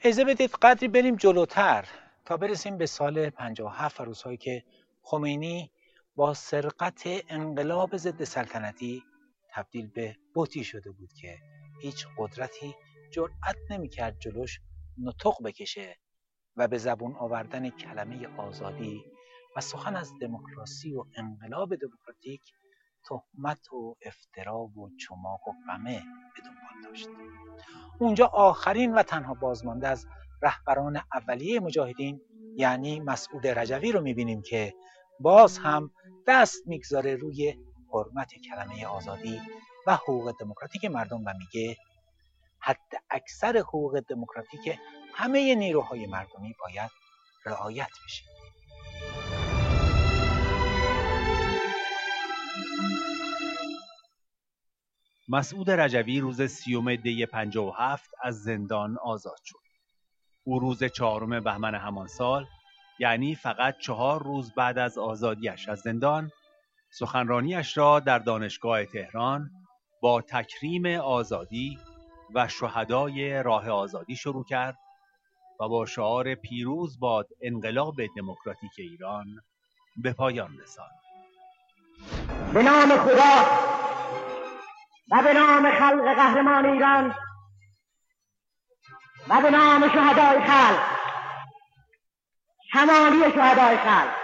اجازه بدید قدری بریم جلوتر تا برسیم به سال 57 و روزهایی که خمینی با سرقت انقلاب ضد سلطنتی تبدیل به بتی شده بود که هیچ قدرتی جرأت نمی‌کرد جلوش نطق بکشه و به زبون آوردن کلمه آزادی و سخن از دموکراسی و انقلاب دموکراتیک تهمت و افترا و چماق و غمه به دنبال داشت. اونجا آخرین و تنها بازمانده از رهبران اولیه مجاهدین یعنی مسعود رجوی رو می‌بینیم که باز هم دست میگذاره روی حرمت کلمه آزادی و حقوق دموکراتیک مردم و میگه حد اکثر حقوق دموکراتیک همه نیروهای مردمی باید رعایت بشه. مسعود رجوی روز 30 دی 57 از زندان آزاد شد. او روز 4 بهمن همان سال، یعنی فقط 4 روز بعد از آزادیش از زندان، سخنرانیش را در دانشگاه تهران با تکریم آزادی و شهدای راه آزادی شروع کرد و با شعار پیروز باد انقلاب دموکراتیک ایران به پایان رساند. به نام خدا و به نام خلق قهرمان ایران و به نام شهدای خلق، تمامی شهدای خلق،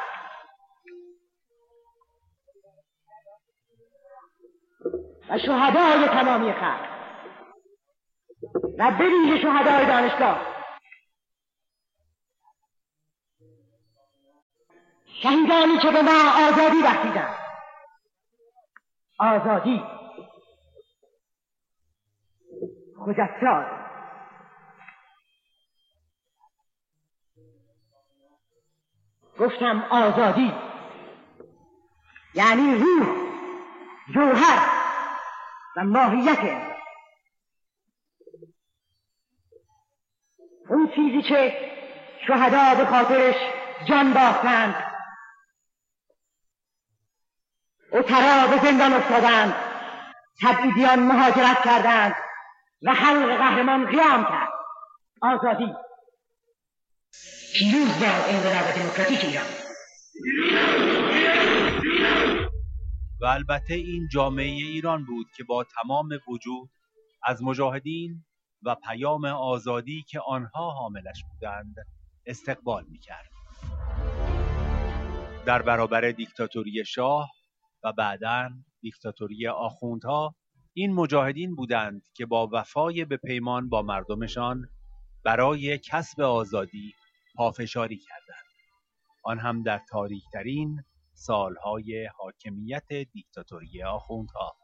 و شهدای تمامی خلق و به ویژه شهدای دانشگاه، شهیدانی که به ما آزادی بخشیدند، آزادی خجسته، گفتم آزادی یعنی روح، جوهر و ماهیت اون چیزی که شهدا به خاطرش جان باختند، اترا به زندان افتادند، تبعیدیان مهاجرت کردند و خلق قهرمان قیام کرد. آزادی پیروز باد انقلاب دموکراتیک ایران. و البته این جامعه ایران بود که با تمام وجود از مجاهدین و پیام آزادی که آنها حاملش بودند استقبال می‌کرد. در برابر دیکتاتوری شاه و بعداً دیکتاتوری آخوندها، این مجاهدین بودند که با وفای به پیمان با مردمشان برای کسب آزادی پافشاری کردند، آن هم در تاریک‌ترین سالهای حاکمیت دیکتاتوری آخوندها.